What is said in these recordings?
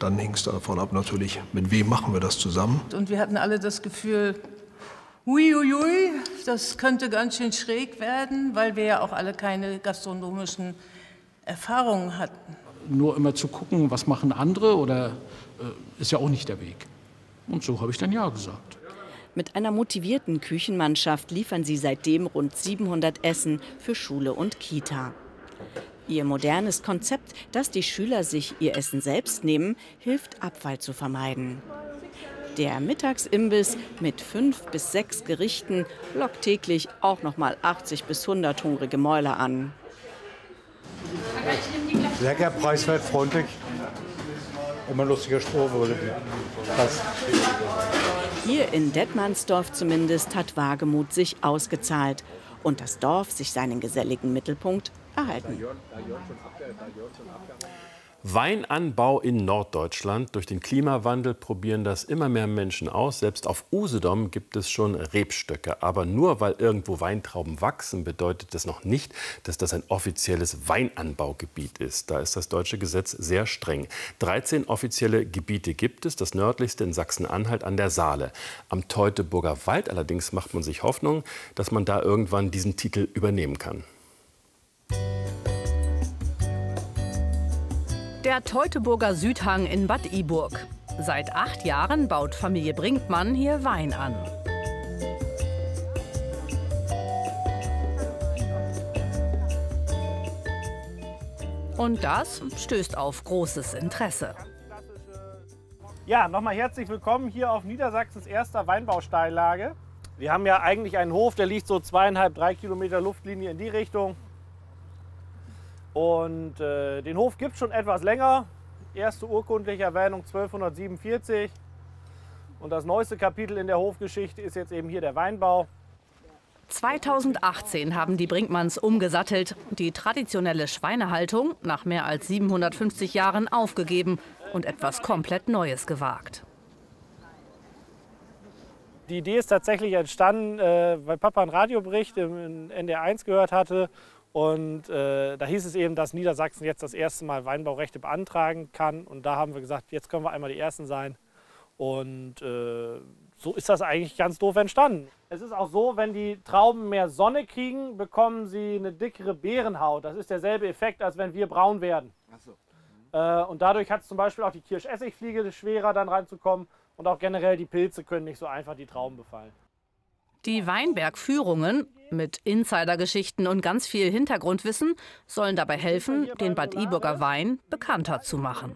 Dann hing es davon ab natürlich, mit wem machen wir das zusammen. Und wir hatten alle das Gefühl, huiuiui, das könnte ganz schön schräg werden, weil wir ja auch alle keine gastronomischen Erfahrungen hatten. Nur immer zu gucken, was machen andere, oder ist ja auch nicht der Weg. Und so habe ich dann ja gesagt. Mit einer motivierten Küchenmannschaft liefern sie seitdem rund 700 Essen für Schule und Kita. Ihr modernes Konzept, dass die Schüler sich ihr Essen selbst nehmen, hilft, Abfall zu vermeiden. Der Mittagsimbiss mit 5 bis 6 Gerichten lockt täglich auch noch mal 80 bis 100 hungrige Mäuler an. Lecker, preiswert, freundlich. Immer lustiger Spruch würde. Hier in Detmandsdorf zumindest hat Wagemut sich ausgezahlt und das Dorf sich seinen geselligen Mittelpunkt erhalten. Weinanbau in Norddeutschland. Durch den Klimawandel probieren das immer mehr Menschen aus. Selbst auf Usedom gibt es schon Rebstöcke. Aber nur weil irgendwo Weintrauben wachsen, bedeutet das noch nicht, dass das ein offizielles Weinanbaugebiet ist. Da ist das deutsche Gesetz sehr streng. 13 offizielle Gebiete gibt es, das nördlichste in Sachsen-Anhalt an der Saale. Am Teutoburger Wald allerdings macht man sich Hoffnung, dass man da irgendwann diesen Titel übernehmen kann. Der Teutoburger Südhang in Bad Iburg. Seit 8 Jahren baut Familie Brinkmann hier Wein an. Und das stößt auf großes Interesse. Ja, nochmal herzlich willkommen hier auf Niedersachsens erster Weinbausteillage. Wir haben ja eigentlich einen Hof, der liegt so 2,5, 3 Kilometer Luftlinie in die Richtung. Und den Hof gibt es schon etwas länger. Erste urkundliche Erwähnung 1247. Und das neueste Kapitel in der Hofgeschichte ist jetzt eben hier der Weinbau. 2018 haben die Brinkmanns umgesattelt, die traditionelle Schweinehaltung nach mehr als 750 Jahren aufgegeben und etwas komplett Neues gewagt. Die Idee ist tatsächlich entstanden, weil Papa einen Radiobericht im NDR 1 gehört hatte. Und da hieß es eben, dass Niedersachsen jetzt das erste Mal Weinbaurechte beantragen kann. Und da haben wir gesagt, jetzt können wir einmal die Ersten sein. Und so ist das eigentlich ganz doof entstanden. Es ist auch so, wenn die Trauben mehr Sonne kriegen, bekommen sie eine dickere Beerenhaut. Das ist derselbe Effekt, als wenn wir braun werden. Ach so. Und dadurch hat es zum Beispiel auch die Kirschessigfliege schwerer, dann reinzukommen. Und auch generell die Pilze können nicht so einfach die Trauben befallen. Die Weinbergführungen mit Insidergeschichten und ganz viel Hintergrundwissen sollen dabei helfen, den Bad Iburger Wein bekannter zu machen.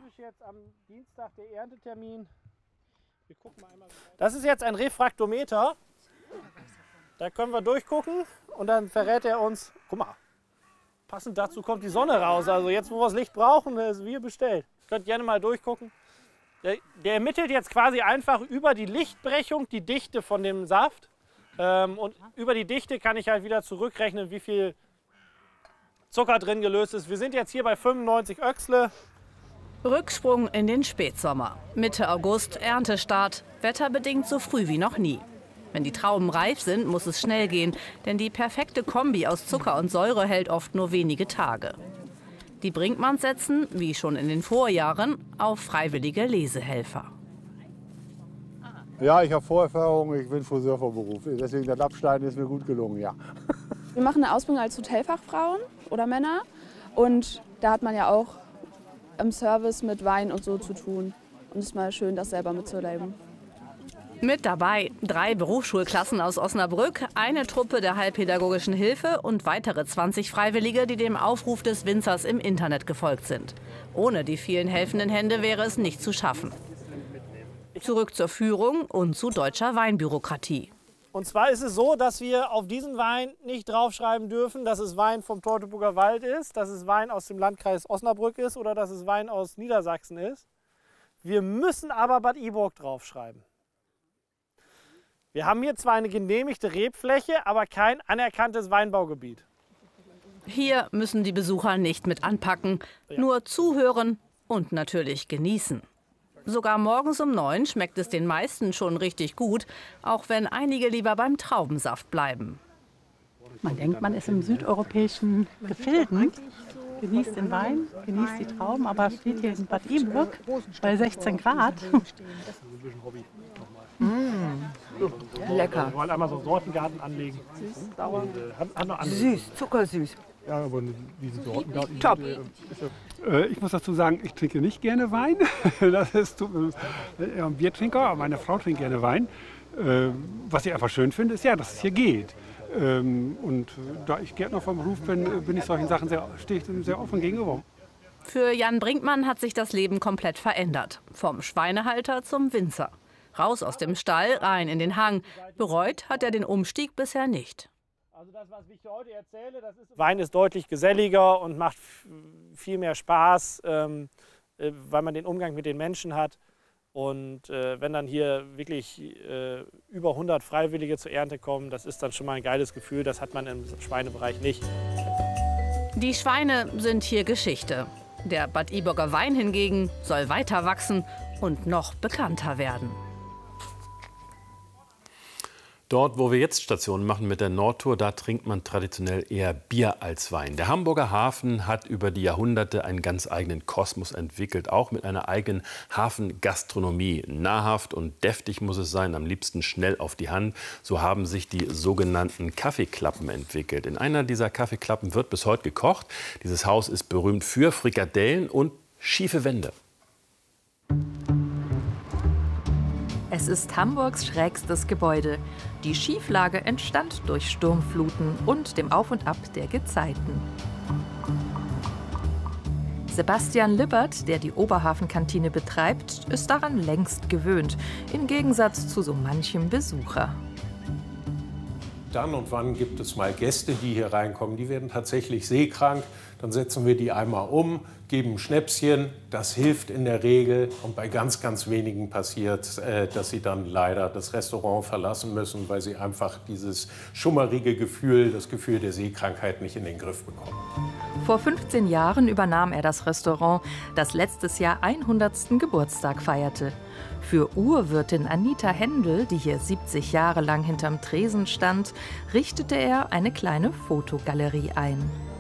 Das ist jetzt ein Refraktometer. Da können wir durchgucken und dann verrät er uns, guck mal, passend dazu kommt die Sonne raus. Also jetzt, wo wir das Licht brauchen, ist wie bestellt. Ihr könnt gerne mal durchgucken. Der ermittelt jetzt quasi einfach über die Lichtbrechung die Dichte von dem Saft. Und über die Dichte kann ich halt wieder zurückrechnen, wie viel Zucker drin gelöst ist. Wir sind jetzt hier bei 95 Öchsle. Rücksprung in den Spätsommer. Mitte August Erntestart, wetterbedingt so früh wie noch nie. Wenn die Trauben reif sind, muss es schnell gehen, denn die perfekte Kombi aus Zucker und Säure hält oft nur wenige Tage. Die Brinkmanns setzen, wie schon in den Vorjahren, auf freiwillige Lesehelfer. Ja, ich habe Vorerfahrung, ich bin Friseur vom Beruf. Deswegen das Abschneiden ist mir gut gelungen, ja. Wir machen eine Ausbildung als Hotelfachfrauen oder Männer. Und da hat man ja auch im Service mit Wein und so zu tun. Und es ist mal schön, das selber mitzuerleben. Mit dabei 3 Berufsschulklassen aus Osnabrück, eine Truppe der Heilpädagogischen Hilfe und weitere 20 Freiwillige, die dem Aufruf des Winzers im Internet gefolgt sind. Ohne die vielen helfenden Hände wäre es nicht zu schaffen. Zurück zur Führung und zu deutscher Weinbürokratie. Und zwar ist es so, dass wir auf diesen Wein nicht draufschreiben dürfen, dass es Wein vom Teutoburger Wald ist, dass es Wein aus dem Landkreis Osnabrück ist oder dass es Wein aus Niedersachsen ist. Wir müssen aber Bad Iburg draufschreiben. Wir haben hier zwar eine genehmigte Rebfläche, aber kein anerkanntes Weinbaugebiet. Hier müssen die Besucher nicht mit anpacken, nur zuhören und natürlich genießen. Sogar morgens um 9 schmeckt es den meisten schon richtig gut, auch wenn einige lieber beim Traubensaft bleiben. Man denkt, man ist in südeuropäischen Gefilden, genießt den Wein, genießt die Trauben, aber steht hier in Bad Iburg bei 16 Grad. Lecker. Wir wollen einmal so einen Sortengarten anlegen. Süß, sauer. Süß, zuckersüß. Ja, aber diesen Sortengarten. Top. Ich muss dazu sagen, ich trinke nicht gerne Wein. Das ist eher ein Biertrinker, aber meine Frau trinkt gerne Wein. Was ich einfach schön finde, ist ja, dass es hier geht. Und da ich Gärtner vom Beruf bin ich solchen Sachen stehe ich sehr offen gegenüber. Für Jan Brinkmann hat sich das Leben komplett verändert. Vom Schweinehalter zum Winzer. Raus aus dem Stall, rein in den Hang. Bereut hat er den Umstieg bisher nicht. Also das, was ich heute erzähle, Wein ist deutlich geselliger und macht viel mehr Spaß, weil man den Umgang mit den Menschen hat. Und wenn dann hier wirklich über 100 Freiwillige zur Ernte kommen, das ist dann schon mal ein geiles Gefühl. Das hat man im Schweinebereich nicht. Die Schweine sind hier Geschichte. Der Bad Iburger Wein hingegen soll weiter wachsen und noch bekannter werden. Dort, wo wir jetzt Stationen machen mit der Nordtour, da trinkt man traditionell eher Bier als Wein. Der Hamburger Hafen hat über die Jahrhunderte einen ganz eigenen Kosmos entwickelt, auch mit einer eigenen Hafengastronomie. Nahrhaft und deftig muss es sein, am liebsten schnell auf die Hand. So haben sich die sogenannten Kaffeeklappen entwickelt. In einer dieser Kaffeeklappen wird bis heute gekocht. Dieses Haus ist berühmt für Frikadellen und schiefe Wände. Es ist Hamburgs schrägstes Gebäude. Die Schieflage entstand durch Sturmfluten und dem Auf und Ab der Gezeiten. Sebastian Lippert, der die Oberhafenkantine betreibt, ist daran längst gewöhnt, im Gegensatz zu so manchem Besucher. Dann und wann gibt es mal Gäste, die hier reinkommen, die werden tatsächlich seekrank. Dann setzen wir die einmal um, geben ein Schnäpschen. Das hilft in der Regel. Und bei ganz, ganz wenigen passiert, dass sie dann leider das Restaurant verlassen müssen, weil sie einfach dieses schummerige Gefühl, das Gefühl der Seekrankheit nicht in den Griff bekommen. Vor 15 Jahren übernahm er das Restaurant, das letztes Jahr 100. Geburtstag feierte. Für Urwirtin Anita Händel, die hier 70 Jahre lang hinterm Tresen stand, richtete er eine kleine Fotogalerie ein.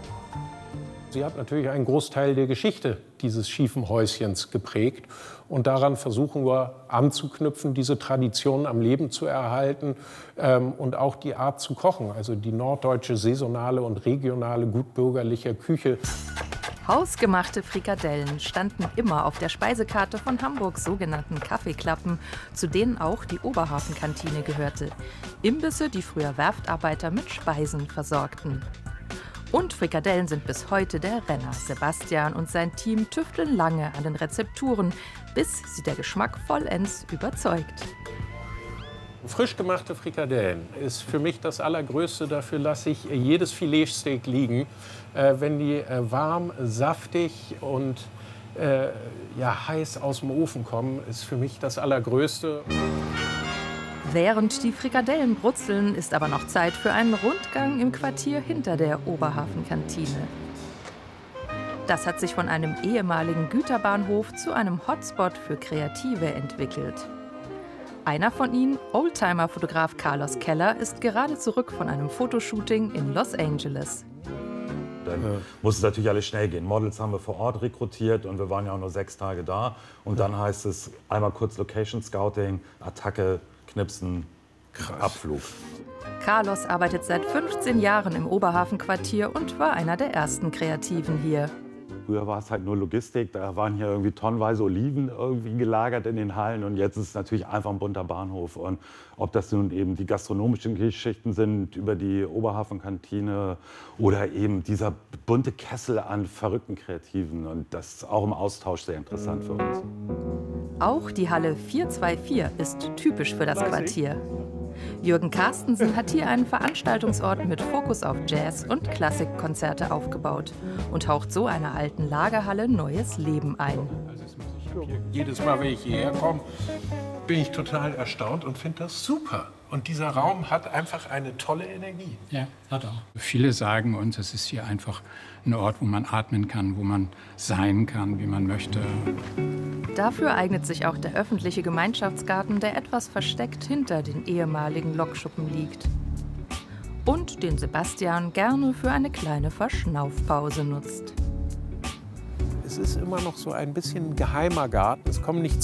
Sie hat natürlich einen Großteil der Geschichte dieses schiefen Häuschens geprägt. Und daran versuchen wir anzuknüpfen, diese Tradition am Leben zu erhalten und auch die Art zu kochen. Also die norddeutsche saisonale und regionale gutbürgerliche Küche. Hausgemachte Frikadellen standen immer auf der Speisekarte von Hamburgs sogenannten Kaffeeklappen, zu denen auch die Oberhafenkantine gehörte. Imbisse, die früher Werftarbeiter mit Speisen versorgten. Und Frikadellen sind bis heute der Renner. Sebastian und sein Team tüfteln lange an den Rezepturen, bis sie der Geschmack vollends überzeugt. Frisch gemachte Frikadellen ist für mich das Allergrößte. Dafür lasse ich jedes Filetsteak liegen. Wenn die warm, saftig und heiß aus dem Ofen kommen, ist für mich das Allergrößte. Während die Frikadellen brutzeln, ist aber noch Zeit für einen Rundgang im Quartier hinter der Oberhafenkantine. Das hat sich von einem ehemaligen Güterbahnhof zu einem Hotspot für Kreative entwickelt. Einer von ihnen, Oldtimer-Fotograf Carlos Keller, ist gerade zurück von einem Fotoshooting in Los Angeles. Dann muss es natürlich alles schnell gehen. Models haben wir vor Ort rekrutiert und wir waren ja auch nur 6 Tage da. Und dann heißt es einmal kurz Location Scouting, Attacke, Knipsen, Abflug. Carlos arbeitet seit 15 Jahren im Oberhafenquartier und war einer der ersten Kreativen hier. Früher war es halt nur Logistik, da waren hier irgendwie tonnenweise Oliven irgendwie gelagert in den Hallen und jetzt ist es natürlich einfach ein bunter Bahnhof. Und ob das nun eben die gastronomischen Geschichten sind über die Oberhafenkantine oder eben dieser bunte Kessel an verrückten Kreativen, und das ist auch im Austausch sehr interessant für uns. Auch die Halle 424 ist typisch für das Quartier. Jürgen Carstensen hat hier einen Veranstaltungsort mit Fokus auf Jazz- und Klassikkonzerte aufgebaut und haucht so einer alten Lagerhalle neues Leben ein. Jedes Mal, wenn ich hierher komme, bin ich total erstaunt und finde das super. Und dieser Raum hat einfach eine tolle Energie. Ja, hat er. Viele sagen uns, es ist hier einfach ein Ort, wo man atmen kann, wo man sein kann, wie man möchte. Dafür eignet sich auch der öffentliche Gemeinschaftsgarten, der etwas versteckt hinter den ehemaligen Lokschuppen liegt. Und den Sebastian gerne für eine kleine Verschnaufpause nutzt. es ist immer noch so ein bisschen ein geheimer Garten. Es kommen nicht